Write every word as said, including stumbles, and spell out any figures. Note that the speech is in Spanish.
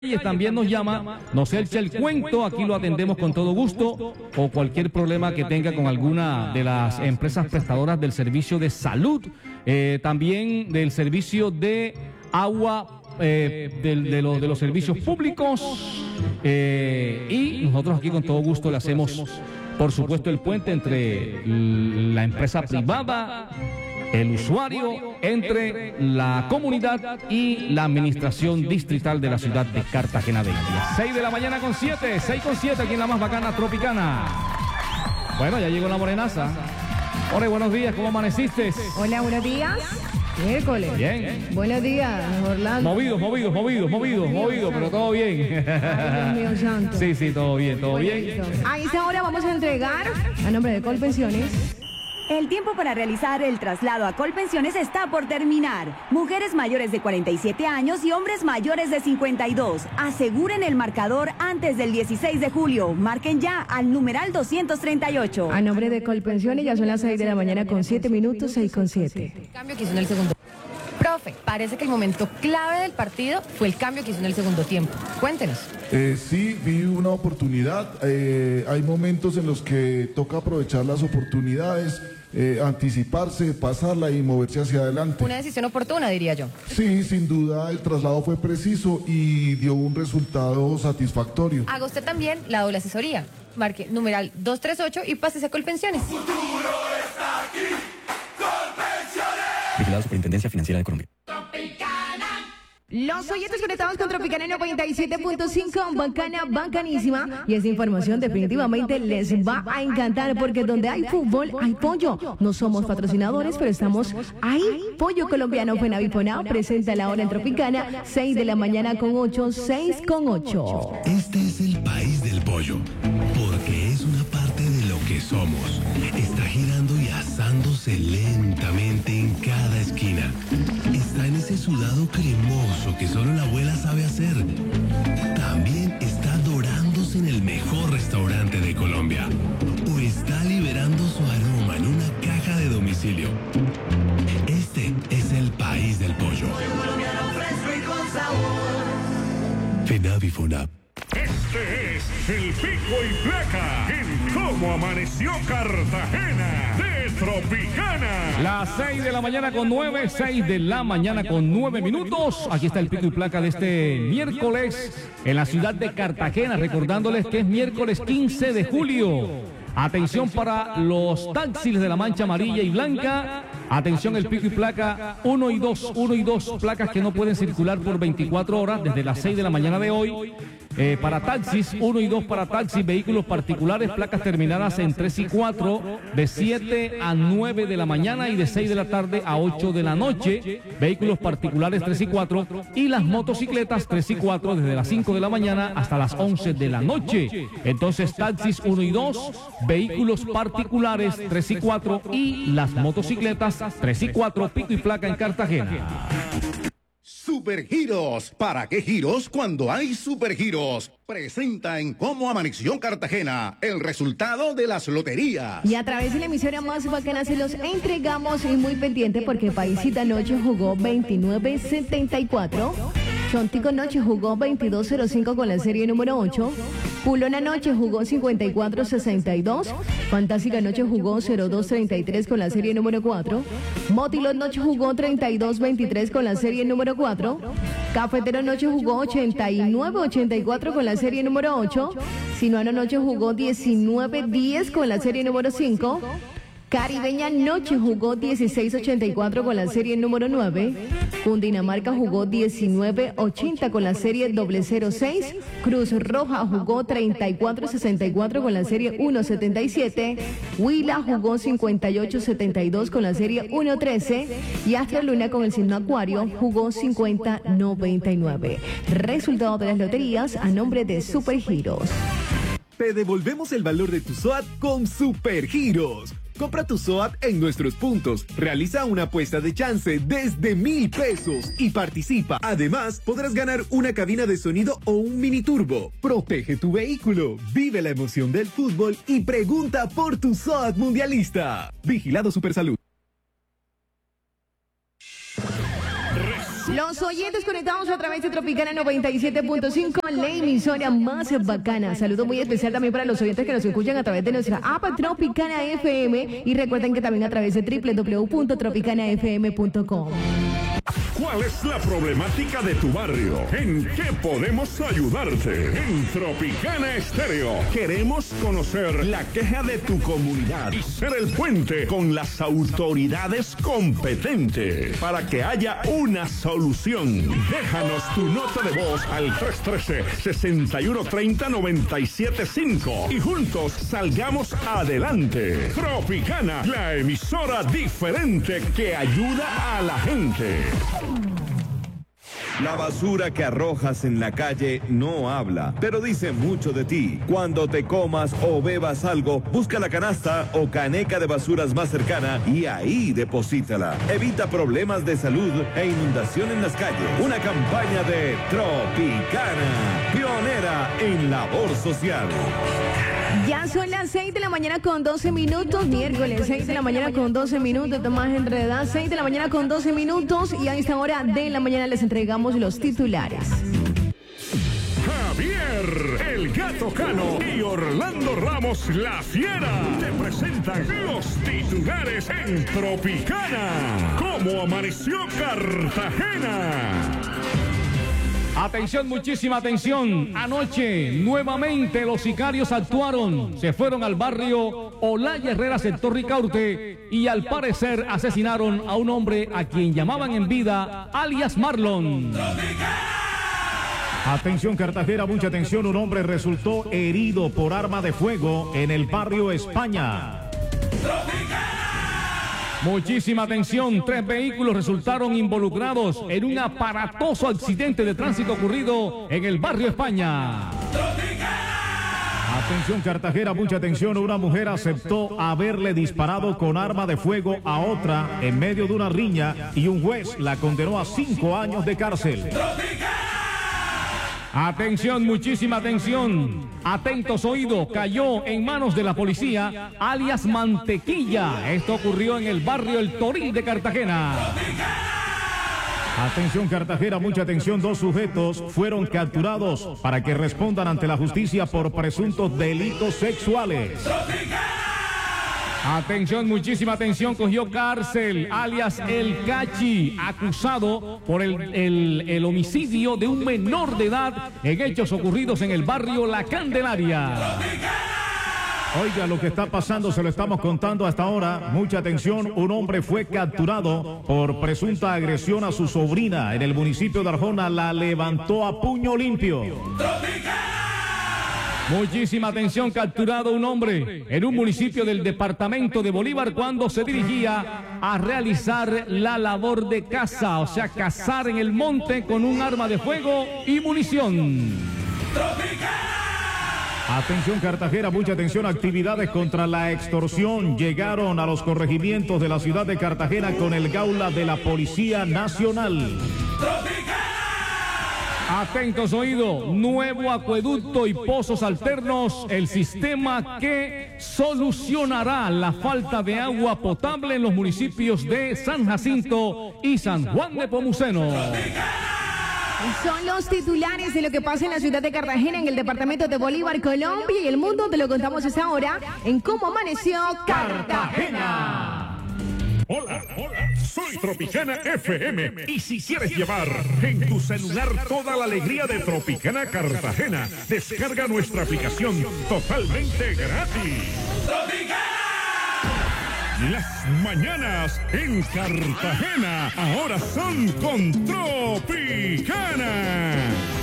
También nos llama, nos echa el cuento, aquí lo atendemos con todo gusto, o cualquier problema que tenga con alguna de las empresas prestadoras del servicio de salud, eh, también del servicio de agua, eh, del, de, lo, de los servicios públicos, eh, y nosotros aquí con todo gusto le hacemos, por supuesto, el puente entre la empresa privada, el usuario, entre la comunidad y la administración distrital de la ciudad de Cartagena de Indias. seis de la mañana con siete, seis con siete aquí en la más bacana Tropicana. Bueno, ya llegó la morenaza. Hola, buenos días, ¿cómo amaneciste? Hola, buenos días. Miércoles. Bien. Buenos días, Orlando. Movidos, movidos, movidos, movidos, movidos, pero todo bien. Ay, Dios mío santo. Sí, sí, todo bien, todo bien. A esta hora vamos a entregar, a nombre de Colpensiones, el tiempo para realizar el traslado a Colpensiones está por terminar. Mujeres mayores de cuarenta y siete años y hombres mayores de cincuenta y dos. Aseguren el marcador antes del dieciséis de julio. Marquen ya al numeral doscientos treinta y ocho. a nombre de Colpensiones, ya son las seis de la mañana con siete minutos, seis con siete. El cambio que hizo en el segundo. Profe, parece que el momento clave del partido fue el cambio que hizo en el segundo tiempo. Cuéntenos. Eh, sí, vi una oportunidad. Eh, hay momentos en los que toca aprovechar las oportunidades, eh, anticiparse, pasarla y moverse hacia adelante. Una decisión oportuna, diría yo. Sí, sin duda el traslado fue preciso y dio un resultado satisfactorio. Haga usted también la doble asesoría. Marque numeral doscientos treinta y ocho y pásese a Colpensiones. Vigilado Superintendencia Financiera de Colombia. Los oyentes conectados con Tropicana noventa y siete punto cinco, bacana, bacanísima. Y esta información definitivamente les va a encantar porque donde hay fútbol hay pollo. No somos patrocinadores, pero estamos ahí. Pollo colombiano Fenaviponao presenta la hora en Tropicana, seis de la mañana con ocho, seis con ocho. Este es el país del pollo, porque es una parte de lo que somos. Está girando y asándose lentamente en cada esquina. Está en ese sudado cremoso que solo la abuela sabe hacer. También está dorándose en el mejor restaurante de Colombia. O está liberando su aroma en una caja de domicilio. Este es el país del pollo. Fenavifonap. Este es el pico y placa en Cómo Amaneció Cartagena de Tropicana. Las seis de la mañana con nueve, seis de la mañana con nueve minutos. Aquí está el pico y placa de este miércoles en la ciudad de Cartagena, recordándoles que es miércoles quince de julio. Atención para los taxis de la mancha amarilla y blanca. Atención, el pico y placa uno y dos, uno y dos, placas que no pueden circular por veinticuatro horas desde las seis de la mañana de hoy. Eh, para taxis, uno y dos para taxis, vehículos particulares, placas terminadas en tres y cuatro, de siete a nueve de la mañana y de seis de la tarde a ocho de la noche. Vehículos particulares tres y cuatro y las motocicletas tres y cuatro desde las cinco de la mañana hasta las once de la noche. Entonces, taxis uno y dos, vehículos particulares tres y cuatro y las motocicletas tres y cuatro, pico y placa en Cartagena. Supergiros. ¿Para qué giros cuando hay supergiros? Presenta en Cómo Amaneció Cartagena el resultado de las loterías. Y a través de la emisora más bacana se los entregamos y muy pendiente porque Paisita Noche jugó veintinueve setenta y cuatro. Chontico Noche jugó veintidós cero cinco con la serie número ocho. Pulona Noche jugó cincuenta y cuatro sesenta y dos. Fantástica Noche jugó cero dos treinta y tres con la serie número cuatro. Motilot Noche jugó treinta y dos veintitrés con la serie número cuatro. Cafetero Noche jugó ochenta y nueve ochenta y cuatro con la serie número ocho. Sinuano Noche jugó diecinueve diez con la serie número cinco. Caribeña Noche jugó dieciséis ochenta y cuatro con la serie número nueve. Cundinamarca jugó diecinueve ochenta con la serie doble cero seis. Cruz Roja jugó treinta y cuatro sesenta y cuatro con la serie uno setenta y siete. Huila jugó cincuenta y ocho setenta y dos con la serie uno trece. Y Astro Luna con el signo Acuario jugó cincuenta noventa y nueve. Resultado de las loterías a nombre de Supergiros. Te devolvemos el valor de tu S O A T con Supergiros. Compra tu S O A T en nuestros puntos, realiza una apuesta de chance desde mil pesos y participa. Además, podrás ganar una cabina de sonido o un mini turbo. Protege tu vehículo, vive la emoción del fútbol y pregunta por tu S O A T mundialista. Vigilado Supersalud. Los oyentes conectados a través de Tropicana noventa y siete punto cinco, la emisora más bacana. Saludo muy especial también para los oyentes que nos escuchan a través de nuestra app Tropicana F M y recuerden que también a través de doble u doble u doble u punto tropicana f m punto com. ¿Cuál es la problemática de tu barrio? ¿En qué podemos ayudarte? En Tropicana Estéreo queremos conocer la queja de tu comunidad y ser el puente con las autoridades competentes para que haya una solución. Déjanos tu nota de voz al tres uno tres, seis uno tres cero, nueve siete cinco y juntos salgamos adelante. Tropicana, la emisora diferente que ayuda a la gente. La basura que arrojas en la calle no habla, pero dice mucho de ti. Cuando te comas o bebas algo, busca la canasta o caneca de basuras más cercana y ahí deposítala. Evita problemas de salud e inundación en las calles. Una campaña de Tropicana, pionera en labor social. Ya son las seis de la mañana con doce minutos, miércoles seis de la mañana con doce minutos, Tomás Enredada, seis de la mañana con doce minutos y a esta hora de la mañana les entregamos los titulares. Javier, el Gato Cano y Orlando Ramos, la Fiera, te presentan los titulares en Tropicana. ¿Cómo amaneció Cartagena? Atención, muchísima atención. Anoche, nuevamente, los sicarios actuaron. Se fueron al barrio Olaya Herrera, sector Ricaurte, y al parecer asesinaron a un hombre a quien llamaban en vida alias Marlon. Atención, Cartagena, mucha atención. Un hombre resultó herido por arma de fuego en el barrio España. Muchísima atención, tres vehículos resultaron involucrados en un aparatoso accidente de tránsito ocurrido en el barrio España. Atención, Cartagena, mucha atención. Una mujer aceptó haberle disparado con arma de fuego a otra en medio de una riña y un juez la condenó a cinco años de cárcel. Atención, muchísima atención. Atentos oídos, cayó en manos de la policía, alias Mantequilla. Esto ocurrió en el barrio El Toril de Cartagena. Atención, Cartagena, mucha atención. Dos sujetos fueron capturados para que respondan ante la justicia por presuntos delitos sexuales. Atención, muchísima atención, cogió cárcel, alias El Cachi, acusado por el, el, el homicidio de un menor de edad en hechos ocurridos en el barrio La Candelaria. Oiga, lo que está pasando se lo estamos contando hasta ahora. Mucha atención, un hombre fue capturado por presunta agresión a su sobrina en el municipio de Arjona. La levantó a puño limpio. Muchísima atención, capturado un hombre en un municipio del departamento de Bolívar cuando se dirigía a realizar la labor de caza, o sea, cazar en el monte con un arma de fuego y munición. Atención, Cartagena, mucha atención. Actividades contra la extorsión llegaron a los corregimientos de la ciudad de Cartagena con el gaula de la Policía Nacional. Atentos oídos, nuevo acueducto y pozos alternos, el sistema que solucionará la falta de agua potable en los municipios de San Jacinto y San Juan de Pomuceno. Son los titulares de lo que pasa en la ciudad de Cartagena, en el departamento de Bolívar, Colombia y el mundo. Te lo contamos esta hora en Cómo Amaneció Cartagena. Hola, hola, soy Tropicana F M y si quieres llevar en tu celular toda la alegría de Tropicana Cartagena, descarga nuestra aplicación totalmente gratis. ¡Tropicana! Las mañanas en Cartagena ahora son con Tropicana.